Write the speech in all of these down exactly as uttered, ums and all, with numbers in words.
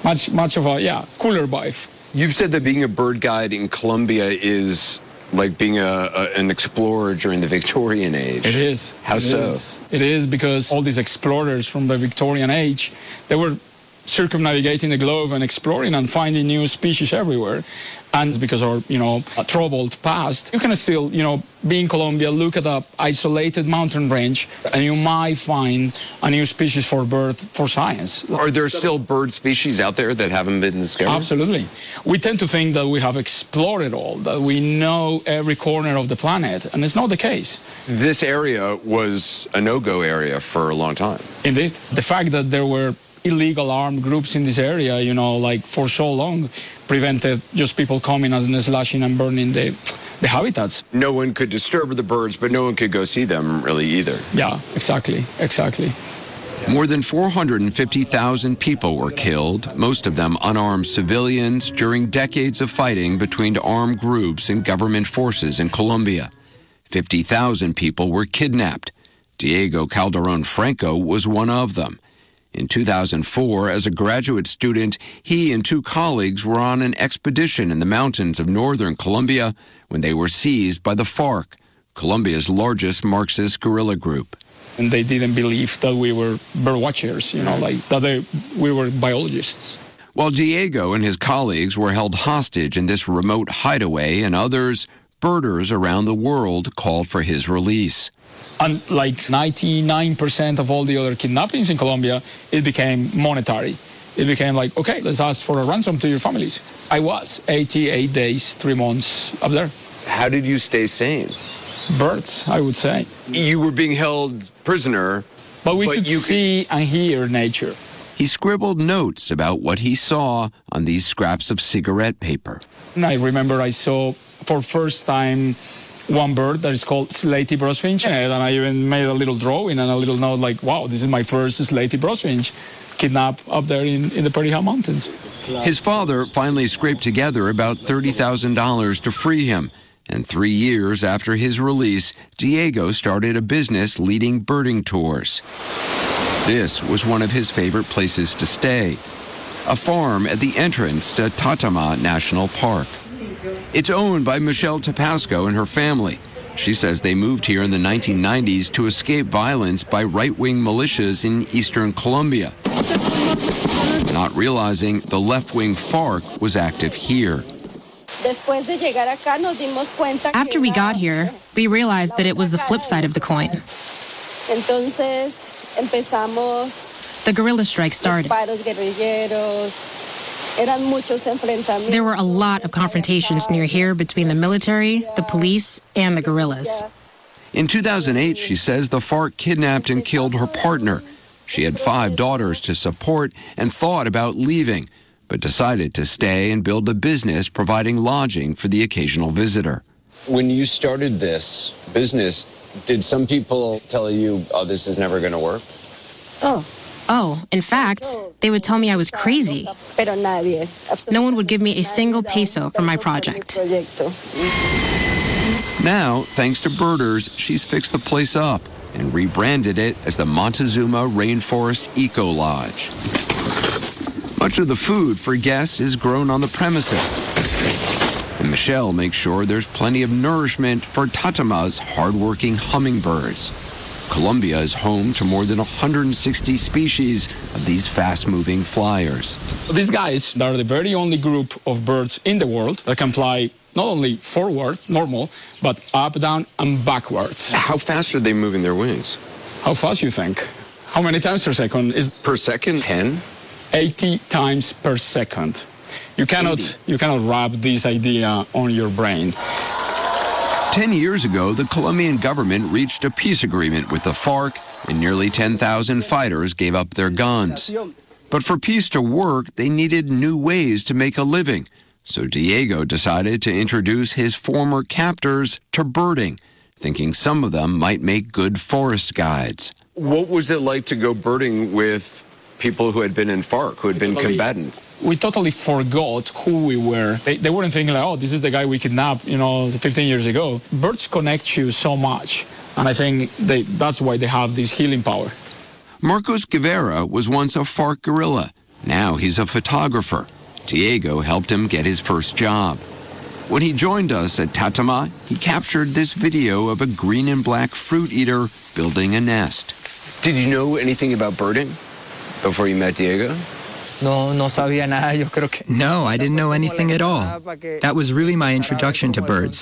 much, much of a, yeah, cooler vibe. You've said that being a bird guide in Colombia is like being a, a an explorer during the Victorian age. It is. How it so? Is. It is because all these explorers from the Victorian age, they were circumnavigating the globe and exploring and finding new species everywhere. And because of our, you know, a troubled past, you can still, you know, be in Colombia, look at an isolated mountain range, and you might find a new species for bird for science. Are there still bird species out there that haven't been discovered? Absolutely. We tend to think that we have explored it all, that we know every corner of the planet, and it's not the case. This area was a no-go area for a long time. Indeed. The fact that there were illegal armed groups in this area, you know, like for so long, prevented just people coming and slashing and burning the, the habitats. No one could disturb the birds, but no one could go see them really either. Yeah, exactly, exactly. More than four hundred fifty thousand people were killed, most of them unarmed civilians, during decades of fighting between armed groups and government forces in Colombia. fifty thousand people were kidnapped. Diego Calderón Franco was one of them. In two thousand four, as a graduate student, he and two colleagues were on an expedition in the mountains of northern Colombia when they were seized by the FARC, Colombia's largest Marxist guerrilla group. And they didn't believe that we were bird watchers, you know, like that they, we were biologists. While Diego and his colleagues were held hostage in this remote hideaway, and others, birders around the world called for his release. And like ninety-nine percent of all the other kidnappings in Colombia, it became monetary. It became like, okay, let's ask for a ransom to your families. I was eighty-eight days, three months up there. How did you stay sane? Birds, I would say. You were being held prisoner. But we but could you see could... and hear nature. He scribbled notes about what he saw on these scraps of cigarette paper. And I remember I saw for first time one bird that is called slaty brosfinch, and I even made a little drawing and a little note like, wow, this is my first slaty brosfinch kidnapped up there in, in the Perijá Mountains. His father finally scraped together about thirty thousand dollars to free him, and three years after his release, Diego started a business leading birding tours. This was one of his favorite places to stay, a farm at the entrance to Tatama National Park. It's owned by Michelle Tapasco and her family. She says they moved here in the nineteen nineties to escape violence by right-wing militias in eastern Colombia, not realizing the left-wing FARC was active here. After we got here, we realized that it was the flip side of the coin. The guerrilla strike started. There were a lot of confrontations near here between the military, the police, and the guerrillas. In two thousand eight, she says the FARC kidnapped and killed her partner. She had five daughters to support and thought about leaving, but decided to stay and build a business providing lodging for the occasional visitor. When you started this business, did some people tell you, oh, this is never going to work? Oh. Oh, in fact, they would tell me I was crazy. No one would give me a single peso for my project. Now, thanks to birders, she's fixed the place up and rebranded it as the Montezuma Rainforest Eco Lodge. Much of the food for guests is grown on the premises. And Michelle makes sure there's plenty of nourishment for Tatama's hardworking hummingbirds. Colombia is home to more than one hundred sixty species of these fast-moving flyers. These guys are the very only group of birds in the world that can fly not only forward, normal, but up, down, and backwards. How fast are they moving their wings? How fast you think? How many times per second? Is per second? ten? eighty times per second. You cannot, eighty. You cannot wrap this idea on your brain. Ten years ago, the Colombian government reached a peace agreement with the FARC, and nearly ten thousand fighters gave up their guns. But for peace to work, they needed new ways to make a living. So Diego decided to introduce his former captors to birding, thinking some of them might make good forest guides. What was it like to go birding with people who had been in FARC, who had been combatants? We totally forgot who we were. They, they weren't thinking like, oh, this is the guy we kidnapped, you know, fifteen years ago. Birds connect you so much, and I think they, that's why they have this healing power. Marcos Guevara was once a FARC guerrilla. Now he's a photographer. Diego helped him get his first job. When he joined us at Tatama, he captured this video of a green and black fruit eater building a nest. Did you know anything about birding before you met Diego? No, no sabía nada, yo creo que. No, I didn't know anything at all. That was really my introduction to birds.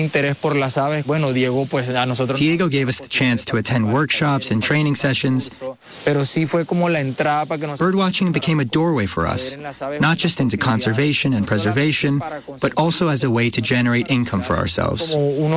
Diego gave us the chance to attend workshops and training sessions. Birdwatching became a doorway for us, not just into conservation and preservation, but also as a way to generate income for ourselves.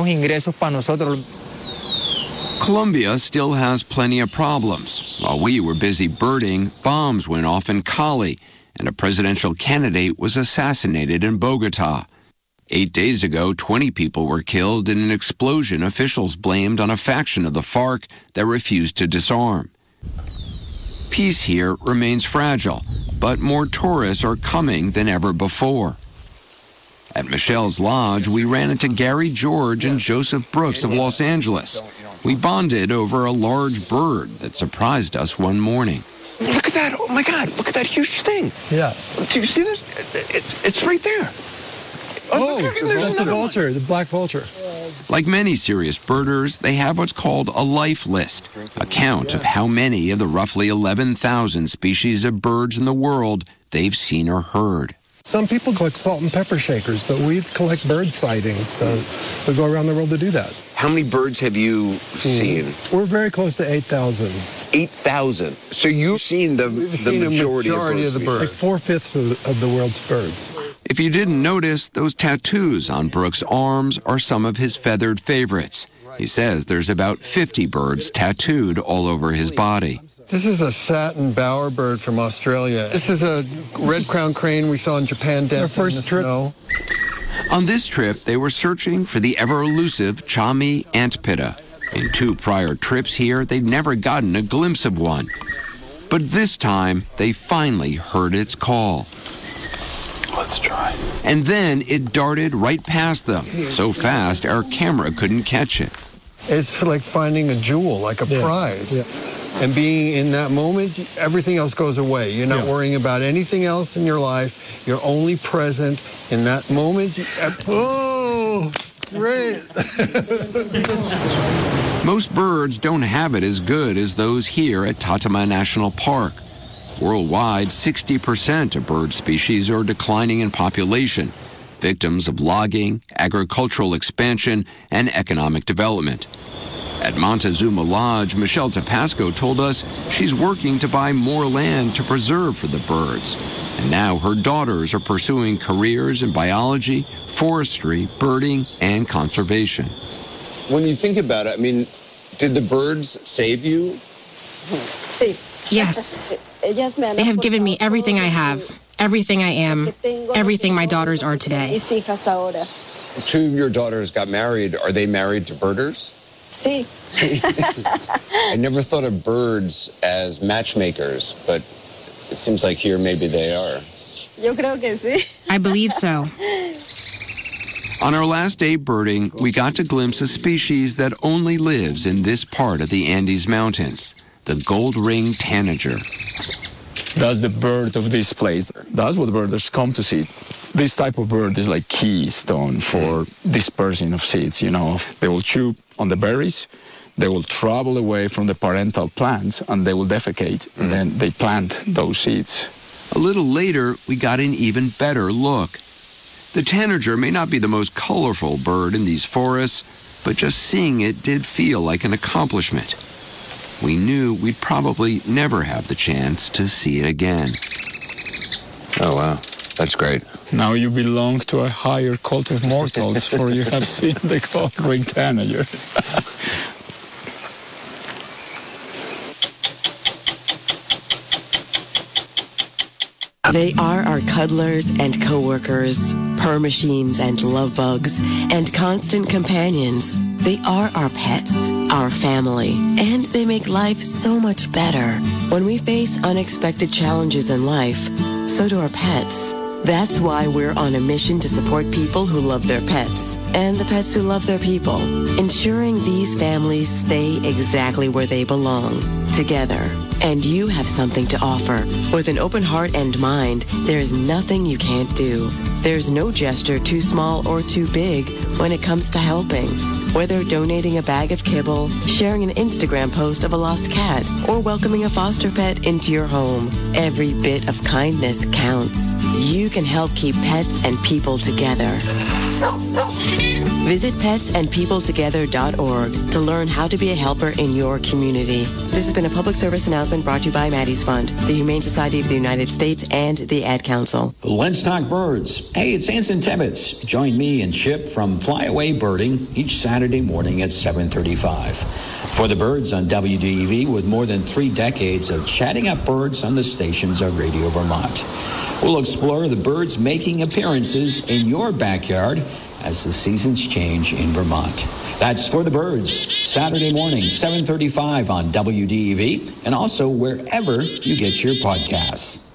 Colombia still has plenty of problems. While we were busy birding, bombs went off in Cali, and a presidential candidate was assassinated in Bogota. Eight days ago, twenty people were killed in an explosion officials blamed on a faction of the FARC that refused to disarm. Peace here remains fragile, but more tourists are coming than ever before. At Michelle's Lodge, we ran into Gary George and Joseph Brooks of Los Angeles. We bonded over a large bird that surprised us one morning. Look at that. Oh, my God. Look at that huge thing. Yeah. Do you see this? It, it, it's right there. Oh, oh that's a vulture, one. The black vulture. Like many serious birders, they have what's called a life list, a count of how many of the roughly eleven thousand species of birds in the world they've seen or heard. Some people collect salt and pepper shakers, but we collect bird sightings, so we go around the world to do that. How many birds have you seen? We're very close to eight thousand. eight thousand. So you've seen the, We've the seen majority, majority of, of the birds. Like four-fifths of, of the world's birds. If you didn't notice, those tattoos on Brooks' arms are some of his feathered favorites. He says there's about fifty birds tattooed all over his body. This is a satin bowerbird from Australia. This is a red-crowned crane we saw in Japan dancing in the snow. On this trip, they were searching for the ever-elusive Chami antpitta. In two prior trips here, they'd never gotten a glimpse of one. But this time, they finally heard its call. Let's try. And then it darted right past them, so fast our camera couldn't catch it. It's like finding a jewel, like a yeah. prize. Yeah. And being in that moment, everything else goes away. You're not yeah. worrying about anything else in your life. You're only present in that moment. Oh, great. Most birds don't have it as good as those here at Tatama National Park. Worldwide, sixty percent of bird species are declining in population, victims of logging, agricultural expansion, and economic development. At Montezuma Lodge, Michelle Tapasco told us she's working to buy more land to preserve for the birds. And now her daughters are pursuing careers in biology, forestry, birding, and conservation. When you think about it, I mean, did the birds save you? Yes. They have given me everything I have, everything I am, everything my daughters are today. Two of your daughters got married. Are they married to birders? Sí. I never thought of birds as matchmakers, but it seems like here maybe they are. Yo creo que sí. I believe so. On our last day birding, we got to glimpse a species that only lives in this part of the Andes Mountains, the gold-ringed tanager. That's the bird of this place. That's what birders come to see. This type of bird is like keystone for dispersing of seeds, you know. They will chew on the berries, they will travel away from the parental plants, and they will defecate, and then they plant those seeds. A little later, we got an even better look. The tanager may not be the most colorful bird in these forests, but just seeing it did feel like an accomplishment. We knew we'd probably never have the chance to see it again. Oh, wow. That's great. Now you belong to a higher cult of mortals, for you have seen the gold-ringed tanager. They are our cuddlers and coworkers, purr machines and love bugs, and constant companions. They are our pets, our family, and they make life so much better. When we face unexpected challenges in life, so do our pets. That's why we're on a mission to support people who love their pets and the pets who love their people, ensuring these families stay exactly where they belong, together. and you have something to offer. With an open heart and mind, there is nothing you can't do. There's no gesture too small or too big when it comes to helping. Whether donating a bag of kibble, sharing an Instagram post of a lost cat, or welcoming a foster pet into your home, every bit of kindness counts. You can help keep pets and people together. Visit pets and people together dot org to learn how to be a helper in your community. This has been a public service announcement brought to you by Maddie's Fund, the Humane Society of the United States, and the Ad Council. Let's talk birds. Hey, it's Anson Tibbetts. Join me and Chip from Flyaway Birding each Saturday morning at seven thirty-five. For the birds on W D E V, with more than three decades of chatting up birds on the stations of Radio Vermont. We'll explore the birds making appearances in your backyard as the seasons change in Vermont. That's For the Birds, Saturday morning, seven thirty-five on W D E V, and also wherever you get your podcasts.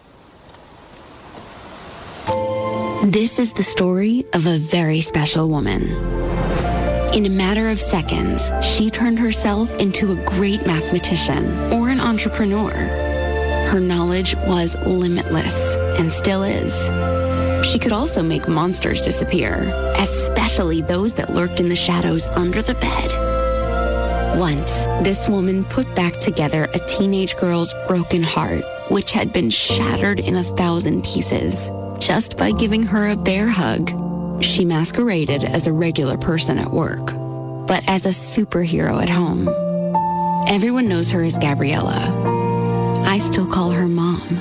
This is the story of a very special woman. In a matter of seconds, she turned herself into a great mathematician or an entrepreneur. Her knowledge was limitless and still is. She could also make monsters disappear, especially those that lurked in the shadows under the bed. Once, this woman put back together a teenage girl's broken heart, which had been shattered in a thousand pieces, just by giving her a bear hug. She masqueraded as a regular person at work, but as a superhero at home. Everyone knows her as Gabriella. I still call her Mom.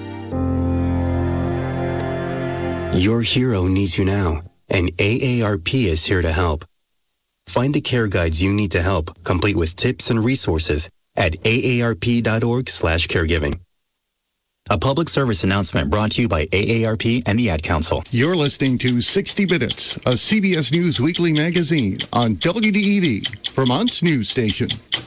Your hero needs you now, and A A R P is here to help. Find the care guides you need to help, complete with tips and resources at A A R P dot org slash caregiving. A public service announcement brought to you by A A R P and the Ad Council. You're listening to sixty minutes, a C B S News weekly magazine on W D E V, Vermont's news station.